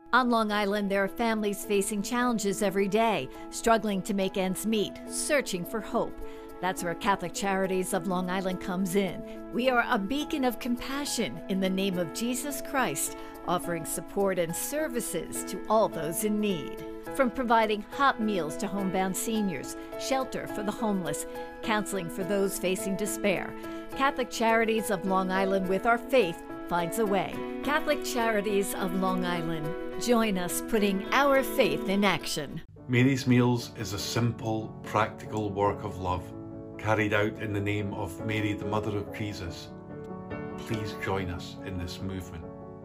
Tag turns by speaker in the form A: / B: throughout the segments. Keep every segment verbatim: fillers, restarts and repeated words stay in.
A: On Long Island, there are families facing challenges every day, struggling to make ends meet, searching for hope. That's where Catholic Charities of Long Island comes in. We are a beacon of compassion in the name of Jesus Christ, offering support and services to all those in need. From providing hot meals to homebound seniors, shelter for the homeless, counseling for those facing despair, Catholic Charities of Long Island, with our faith, finds a way. Catholic Charities of Long Island. Join us putting our faith in action.
B: Mary's Meals is a simple, practical work of love, carried out in the name of Mary, the Mother of Jesus. Please join us in this movement.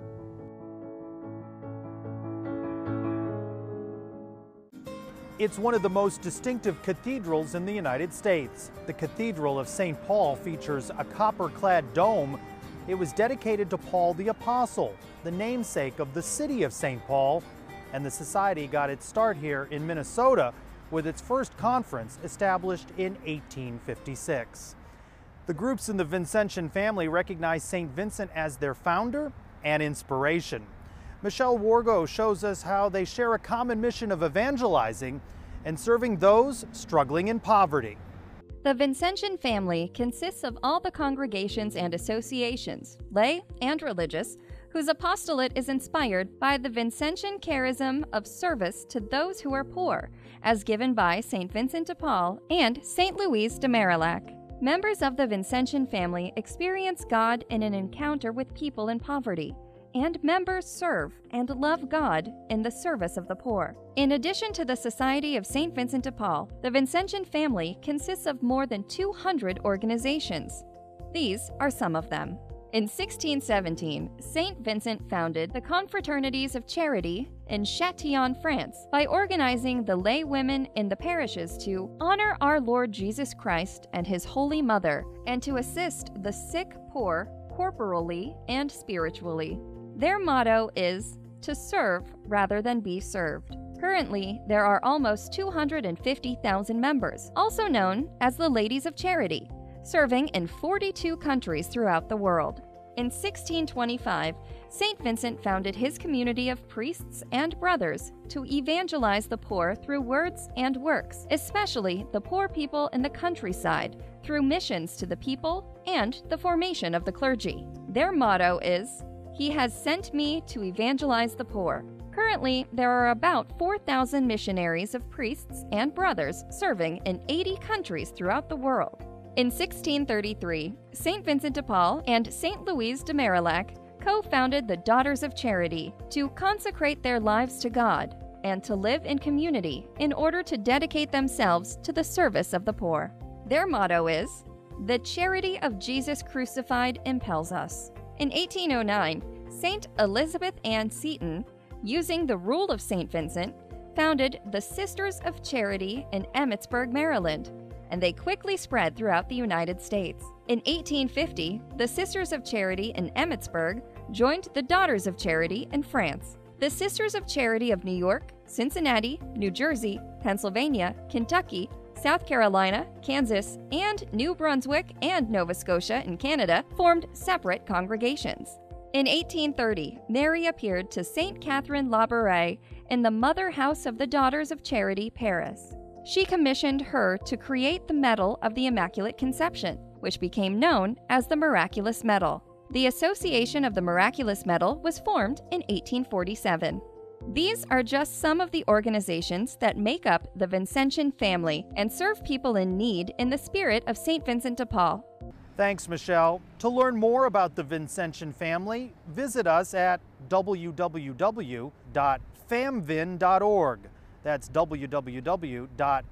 C: It's one of the most distinctive cathedrals in the United States. The Cathedral of Saint Paul features a copper-clad dome. It was dedicated to Paul the Apostle, the namesake of the city of Saint Paul, and the society got its start here in Minnesota with its first conference established in eighteen fifty-six. The groups in the Vincentian family recognize Saint Vincent as their founder and inspiration. Michelle Wargo shows us how they share a common mission of evangelizing and serving those struggling in poverty.
D: The Vincentian family consists of all the congregations and associations, lay and religious, whose apostolate is inspired by the Vincentian charism of service to those who are poor, as given by Saint Vincent de Paul and Saint Louise de Marillac. Members of the Vincentian family experience God in an encounter with people in poverty, and members serve and love God in the service of the poor. In addition to the Society of Saint Vincent de Paul, the Vincentian family consists of more than two hundred organizations. These are some of them. In sixteen seventeen, Saint Vincent founded the Confraternities of Charity in Châtillon, France, by organizing the lay women in the parishes to honor our Lord Jesus Christ and His Holy Mother, and to assist the sick poor corporally and spiritually. Their motto is to serve rather than be served. Currently, there are almost two hundred fifty thousand members, also known as the Ladies of Charity, serving in forty-two countries throughout the world. In sixteen twenty-five, Saint Vincent founded his community of priests and brothers to evangelize the poor through words and works, especially the poor people in the countryside, through missions to the people and the formation of the clergy. Their motto is, "He has sent me to evangelize the poor." Currently, there are about four thousand missionaries of priests and brothers serving in eighty countries throughout the world. In sixteen thirty-three, Saint Vincent de Paul and Saint Louise de Marillac co-founded the Daughters of Charity to consecrate their lives to God and to live in community in order to dedicate themselves to the service of the poor. Their motto is, "The charity of Jesus crucified impels us." In eighteen oh nine, Saint Elizabeth Ann Seton, using the rule of Saint Vincent, founded the Sisters of Charity in Emmitsburg, Maryland, and they quickly spread throughout the United States. In eighteen fifty, the Sisters of Charity in Emmitsburg joined the Daughters of Charity in France. The Sisters of Charity of New York, Cincinnati, New Jersey, Pennsylvania, Kentucky, South Carolina, Kansas, and New Brunswick and Nova Scotia in Canada formed separate congregations. In eighteen thirty, Mary appeared to Saint Catherine Labouré in the Mother House of the Daughters of Charity, Paris. She commissioned her to create the Medal of the Immaculate Conception, which became known as the Miraculous Medal. The Association of the Miraculous Medal was formed in eighteen forty-seven. These are just some of the organizations that make up the Vincentian family and serve people in need in the spirit of Saint Vincent de Paul.
C: Thanks, Michelle. To learn more about the Vincentian family, visit us at w w w dot famvin dot org. That's w w w dot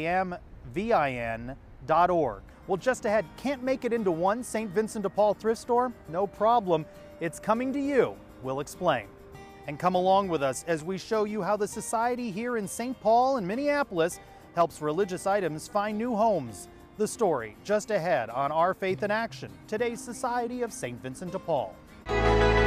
C: famvin dot org. Well, just ahead, can't make it into one Saint Vincent de Paul thrift store? No problem. It's coming to you. We'll explain. And come along with us as we show you how the society here in Saint Paul and Minneapolis helps religious items find new homes. The story just ahead on Our Faith in Action, today's Society of Saint Vincent de Paul.